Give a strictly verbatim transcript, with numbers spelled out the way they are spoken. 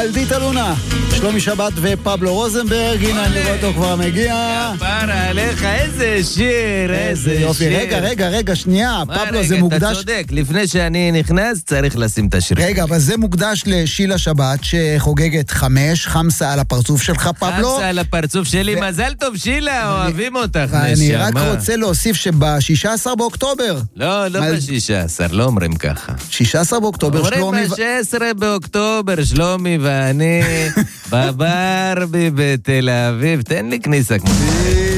מלדיטה לונה, שלומי שבת ופבלו רוזנברג. הנה אני רואה אותו כבר מגיע. פרה עליך, איזה שיר, איזה יופי. שיר. רגע, רגע, רגע, שנייה. פבלו, זה רגע, מוקדש... אתה צודק, לפני שאני נכנס צריך לשים את השיר. רגע, אבל זה מוקדש לשילה שבת שחוגגת חמש, חמסה על הפרצוף שלך, פבלו. חמסה על הפרצוף שלי, מזל טוב שילה, אוהבים אותך, נשמה. ואני רק רוצה להוסיף שב-שישה עשר באוקטובר. לא, לא ב-שישה עשר, לא אומרים ככה. שישה עשר באוקטובר, שלומי... אומרים ב-שישה עשר באוקטובר, שלומי ואני בברבי בתל אביב. תן לי כניסה כמו...